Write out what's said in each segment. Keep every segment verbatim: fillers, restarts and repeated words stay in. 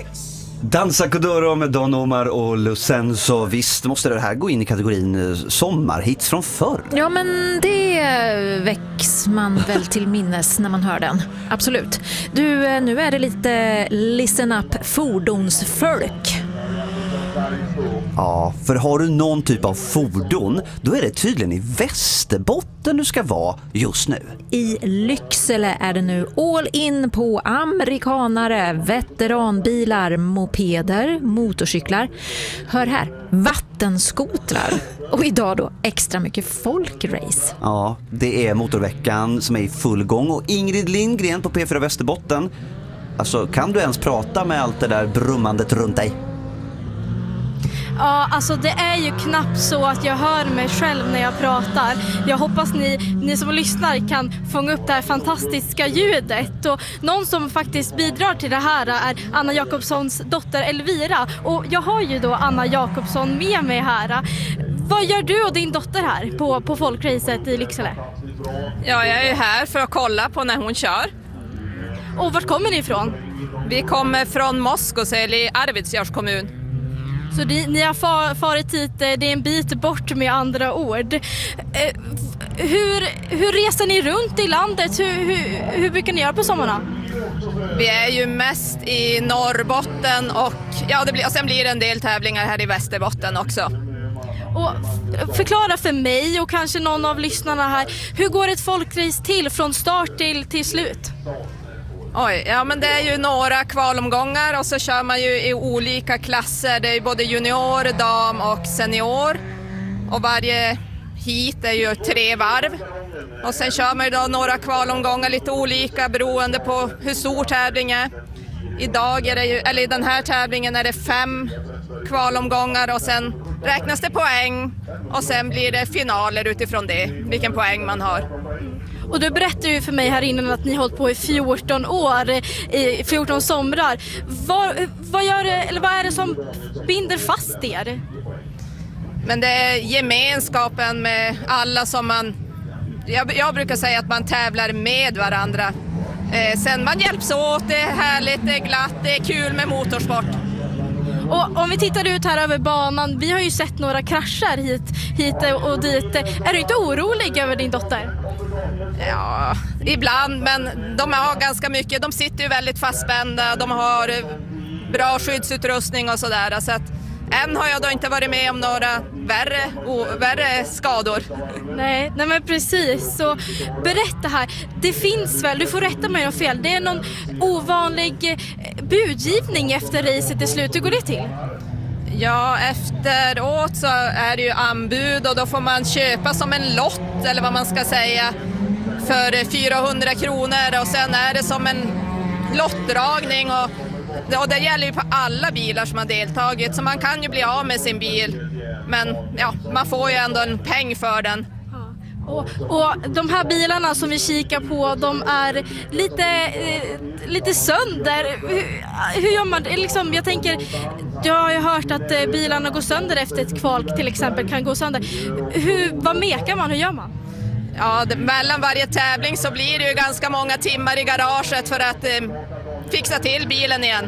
Dansa Kuduro med Don Omar och Lucenzo. Visst måste det här gå in i kategorin sommarhits från förr. Ja, men det väcks man väl till minnes när man hör den. Absolut. Du, nu är det lite listen up fordonsfolk. Ja, för har du någon typ av fordon, då är det tydligen i Västerbotten du ska vara just nu. I Lycksele är det nu all in på amerikanare, veteranbilar, mopeder, motorcyklar. Hör här, vattenskotrar. Och idag då extra mycket folkrace. Ja, det är motorveckan som är i full gång. Och Ingrid Lindgren på P fyra Västerbotten. Alltså, kan du ens prata med allt det där brummandet runt dig? Ja, alltså det är ju knappt så att jag hör mig själv när jag pratar. Jag hoppas ni, ni som lyssnar kan fånga upp det här fantastiska ljudet. Och någon som faktiskt bidrar till det här är Anna Jakobssons dotter Elvira. Och jag har ju då Anna Jakobsson med mig här. Vad gör du och din dotter här på, på folkracet i Lycksele? Ja, jag är här för att kolla på när hon kör. Och vart kommer ni ifrån? Vi kommer från Moskosel i Arvidsjaurs kommun. Så det, ni har far, farit hit, det är en bit bort med andra ord. Eh, hur, hur reser ni runt i landet? Hur, hur, hur brukar ni göra på sommarna? Vi är ju mest i Norrbotten och, ja, det blir, och sen blir det en del tävlingar här i Västerbotten också. Och förklara för mig och kanske någon av lyssnarna här, hur går ett folkrace till från start till, till slut? Oj, ja men det är ju några kvalomgångar och så kör man ju i olika klasser. Det är både junior, dam och senior. Och varje hit är ju tre varv. Och sen kör man ju då några kvalomgångar lite olika beroende på hur stor tävling är. Idag är det ju, eller i den här tävlingen är det fem kvalomgångar och sen räknas det poäng. Och sen blir det finaler utifrån det, vilken poäng man har. Och du berättade ju för mig här innan att ni har hållit på i fjorton år, i fjorton somrar. Vad, vad, gör det, eller vad är det som binder fast er? Men det är gemenskapen med alla som man... Jag, jag brukar säga att man tävlar med varandra. Eh, sen man hjälps åt, det är härligt, det är glatt, det är kul med motorsport. Och om vi tittar ut här över banan, vi har ju sett några krascher hit, hit och dit. Är du inte orolig över din dotter? Ja, ibland, men de har ganska mycket. De sitter ju väldigt fastspända, de har bra skyddsutrustning och sådär. Så att än har jag då inte varit med om några värre, o, värre skador. Nej, nej men precis. Så berätta här, det finns väl, du får rätta mig om fel, det är någon ovanlig budgivning efter racet i slut. Hur går det till? Ja, efteråt så är det ju anbud och då får man köpa som en lott eller vad man ska säga för fyrahundra kronor och sen är det som en lottdragning och, och det gäller ju på alla bilar som har deltagit så man kan ju bli av med sin bil men ja, man får ju ändå en peng för den. Och, och de här bilarna som vi kikar på, de är lite, eh, lite sönder. Hur, hur gör man det? Liksom, jag tänker, jag har ju hört att eh, bilarna går sönder efter ett kval till exempel, kan gå sönder. Hur, vad mekar man? Hur gör man? Ja, det, mellan varje tävling så blir det ju ganska många timmar i garaget för att eh, fixa till bilen igen.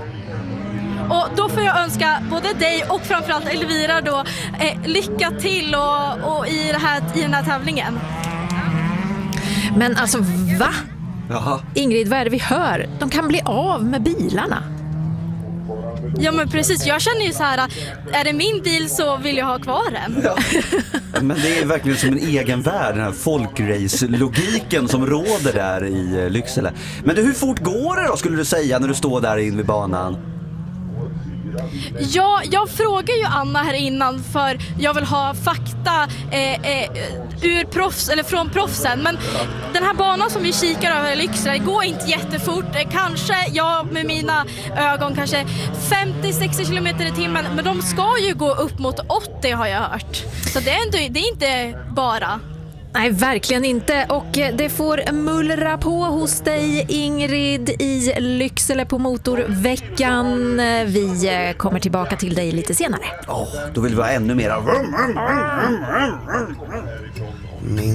Och då får jag önska både dig och framförallt Elvira då eh, lycka till och, och i, det här, i den här tävlingen. Men alltså, va? Jaha. Ingrid, vad är det vi hör? De kan bli av med bilarna. Ja men precis, jag känner ju så här, är det min bil så vill jag ha kvar den. Ja. Men det är verkligen som en egen värld, den här folkrace-logiken som råder där i Lycksele. Men du, hur fort går det då skulle du säga när du står där in vid banan? Ja, jag frågar ju Anna här innan för jag vill ha fakta eh, eh, ur proffs, eller från proffsen. Men den här banan som vi kikar över i Lycksele går inte jättefort. Eh, kanske, jag med mina ögon, kanske femtio till sextio kilometer i timmen. Men de ska ju gå upp mot åttio har jag hört. Så det är, ändå, det är inte bara... Nej, verkligen inte. Och det får mullra på hos dig, Ingrid, i Lycksele på motorveckan. Vi kommer tillbaka till dig lite senare. Åh, oh, då vill vi ha ännu mera.